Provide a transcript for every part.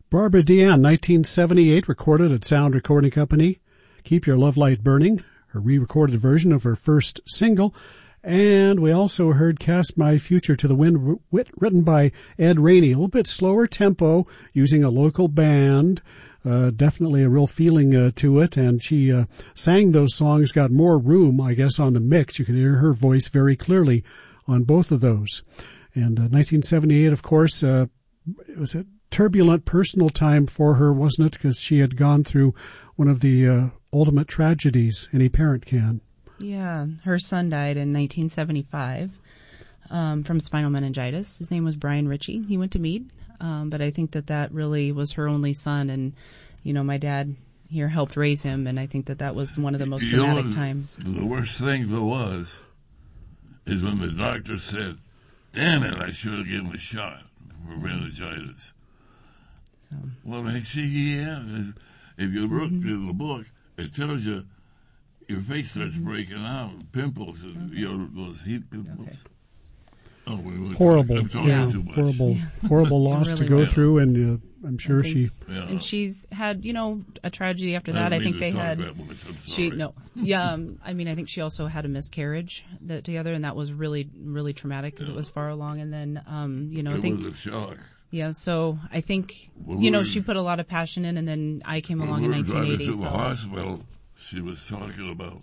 Barbara Dean, 1978, recorded at Sound Recording Company. Keep Your Love Light Burning, her re-recorded version of her first single. And we also heard Cast My Future to the Wind, written by Ed Rainey. A little bit slower tempo, using a local band. Definitely a real feeling to it. And she sang those songs, got more room, I guess, on the mix. You can hear her voice very clearly on both of those. And 1978, of course, it was a turbulent personal time for her, wasn't it? Because she had gone through one of the ultimate tragedies any parent can. Yeah, her son died in 1975 from spinal meningitis. His name was Brian Ritchie. He went to Meade, but I think that really was her only son. And, you know, my dad here helped raise him, and I think that was one of the most traumatic times. The worst thing is when the doctor said, damn it, I should have given him a shot for meningitis. Well, actually, if you look in the book, it tells you your face starts breaking out, pimples, and those heat pimples. Okay. Horrible loss really to go through, and I'm sure she. Yeah. And she's had, a tragedy after that. I think they had. I think she also had a miscarriage together, and that was really, really traumatic because it was far along. And then, I think it was a shock. Yeah, so I think, she put a lot of passion in, and then I came along in 1980. To the hospital, she was talking about,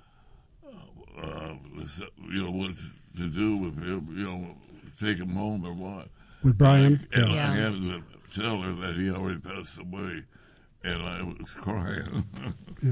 what to do with him, take him home or what. With Brian? And I had to tell her that he already passed away, and I was crying. Yeah.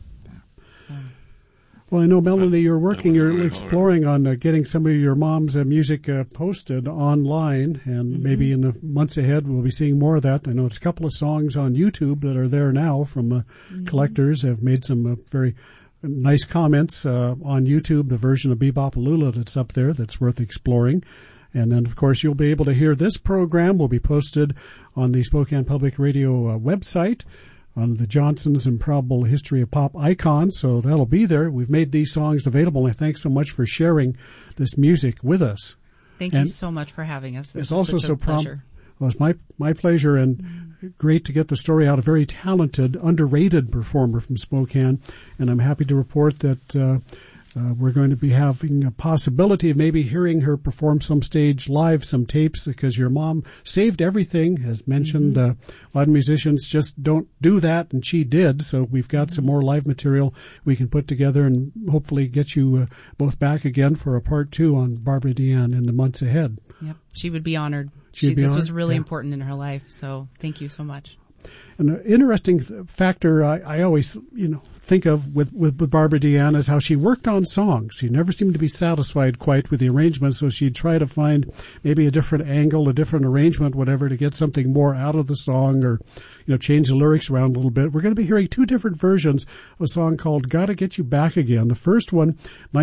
So. Well, I know, Melanie, you're exploring on getting some of your mom's music posted online, and maybe in the months ahead we'll be seeing more of that. I know it's a couple of songs on YouTube that are there now from collectors have made some very nice comments on YouTube, the version of Bebop-A-Lula that's up there that's worth exploring. And then, of course, you'll be able to hear this program will be posted on the Spokane Public Radio website, on the Johnsons' Improbable History of Pop Icons, so that'll be there. We've made these songs available, and thanks so much for sharing this music with us. Thank you so much for having us. It's also so pleasure. Well, it's my pleasure, and great to get the story out. A very talented, underrated performer from Spokane, and I'm happy to report that we're going to be having a possibility of maybe hearing her perform some stage live, some tapes, because your mom saved everything, as mentioned. A lot of musicians just don't do that, and she did. So we've got some more live material we can put together and hopefully get you both back again for a part 2 on Barbara Dean in the months ahead. Yep, she would be honored. This was really important in her life, so thank you so much. An interesting factor I always, think of with Barbara Dean is how she worked on songs. She never seemed to be satisfied quite with the arrangement, so she'd try to find maybe a different angle, a different arrangement, whatever, to get something more out of the song or, change the lyrics around a little bit. We're going to be hearing 2 different versions of a song called Gotta Get You Back Again. The first one,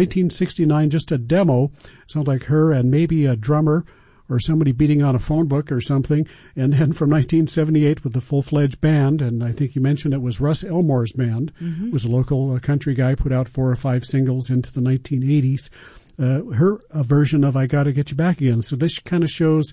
1969, just a demo. Sounds like her and maybe a drummer or somebody beating on a phone book or something, and then from 1978 with the full-fledged band, and I think you mentioned it was Russ Elmore's band. It was a local country guy, put out 4 or 5 singles into the 1980s. Her version of I Gotta Get You Back Again. So this kind of shows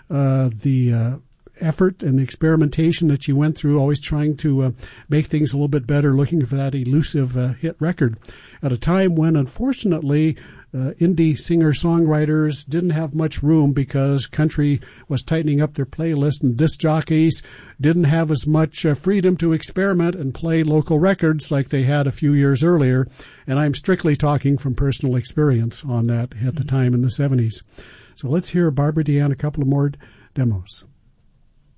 the effort and the experimentation that she went through, always trying to make things a little bit better, looking for that elusive hit record at a time when, unfortunately, indie singer-songwriters didn't have much room because country was tightening up their playlist, and disc jockeys didn't have as much freedom to experiment and play local records like they had a few years earlier. And I'm strictly talking from personal experience on that at the time in the 70s. So let's hear Barbara Dean, a couple of more demos.